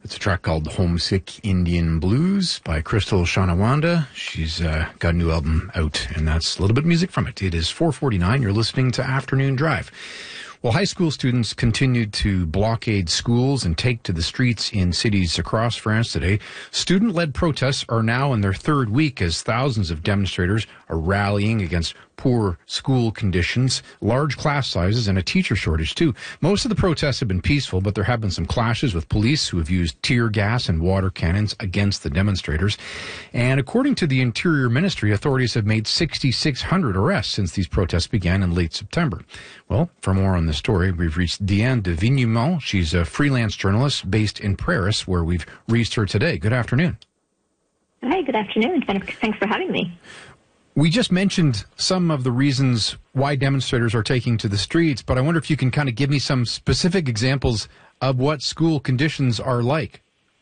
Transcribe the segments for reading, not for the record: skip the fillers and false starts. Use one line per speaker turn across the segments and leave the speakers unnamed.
It's a track called Homesick Indian Blues by Crystal Shanawanda. She's got a new album out, and that's a little bit of music from it. It is 4:49. You're listening to Afternoon Drive. Well, high school students continued to blockade schools and take to the streets in cities across France today. Student-led protests are now in their third week as thousands of demonstrators are rallying against poor school conditions, large class sizes, and a teacher shortage, too. Most of the protests have been peaceful, but there have been some clashes with police who have used tear gas and water cannons against the demonstrators. And according to the Interior Ministry, authorities have made 6,600 arrests since these protests began in late September. Well, for more on this story, we've reached Diane de Vignemont. She's a freelance journalist based in Paris, where we've reached her today. Good afternoon.
Hi, good afternoon. Thanks for having me.
We just mentioned some of the reasons why demonstrators are taking to the streets, but I wonder if you can kind of give me some specific examples of what school conditions are like.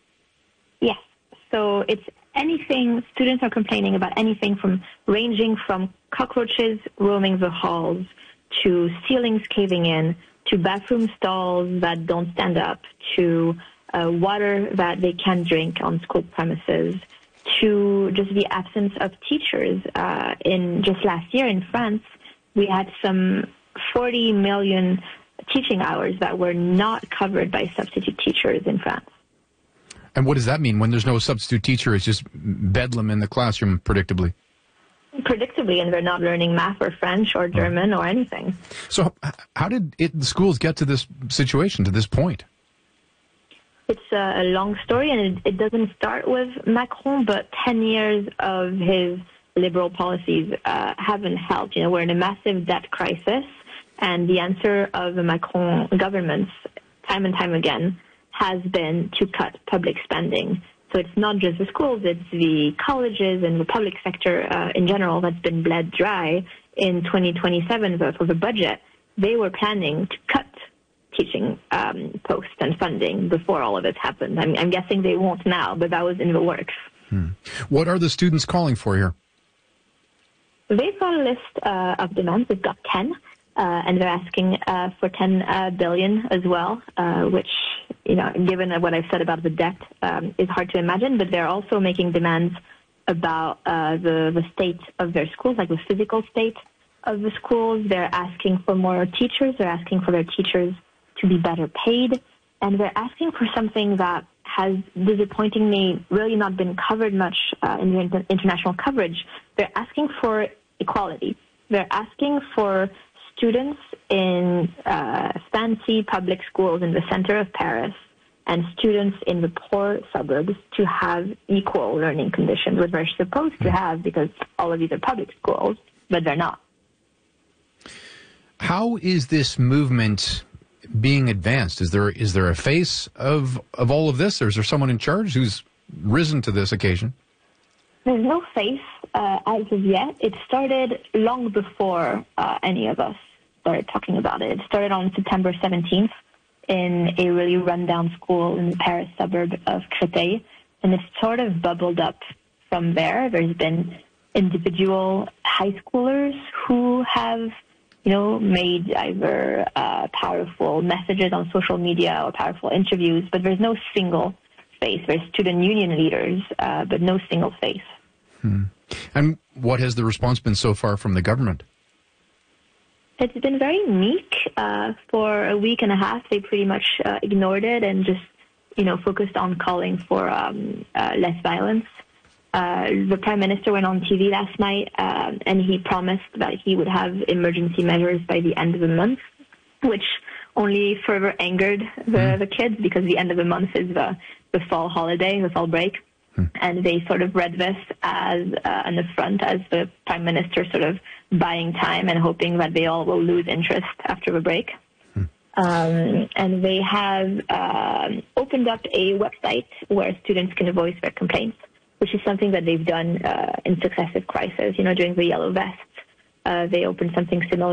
Yes. So it's anything, students are complaining about anything ranging from cockroaches roaming the halls to ceilings caving in, to bathroom stalls that don't stand up, to water that they can't drink on school premises, to just the absence of teachers. In just last year in France, we had some 40 million teaching hours that were not covered by substitute teachers in France.
And what does that mean? When there's no substitute teacher, it's just bedlam in the classroom, predictably?
Predictably, and they're not learning math or French or German or anything.
So how did the schools get to this situation, to this point?
It's a long story, and it doesn't start with Macron, but 10 years of his liberal policies haven't helped. You know, we're in a massive debt crisis, and the answer of the Macron governments, time and time again, has been to cut public spending. So it's not just the schools, it's the colleges and the public sector in general that's been bled dry. In 2027, for the budget, they were planning to cut teaching posts and funding before all of this happened. I'm guessing they won't now, but that was in the works.
What are the students calling for here?
They've got a list of demands. They've got 10, and they're asking for 10 billion as well, which, you know, given what I've said about the debt, is hard to imagine. But they're also making demands about the state of their schools, like the physical state of the schools. They're asking for more teachers. They're asking for their teachers to be better paid, and they're asking for something that has disappointingly really not been covered much in the international coverage. They're asking for equality. They're asking for students in fancy public schools in the center of Paris and students in the poor suburbs to have equal learning conditions, which they're supposed to have because all of these are public schools, but they're not.
How is this movement being advanced? Is there a face of all of this, or is there someone in charge who's risen to this occasion?
There's no face as of yet. It started long before any of us started talking about it. It started on September 17th in a really rundown school in the Paris suburb of Créteil, and it sort of bubbled up from there. There's been individual high schoolers who have, you know, made either powerful messages on social media or powerful interviews, but there's no single face. There's student union leaders, but no single face.
And what has the response been so far from the government?
It's been very meek. For a week and a half, they pretty much ignored it and just, you know, focused on calling for less violence. The Prime Minister went on TV last night and he promised that he would have emergency measures by the end of the month, which only further angered the kids because the end of the month is the fall holiday, the fall break. And they sort of read this as an affront, as the Prime Minister sort of buying time and hoping that they all will lose interest after the break. And they have opened up a website where students can voice their complaints, which is something that they've done in successive crises. You know, during the Yellow Vests, they opened something similar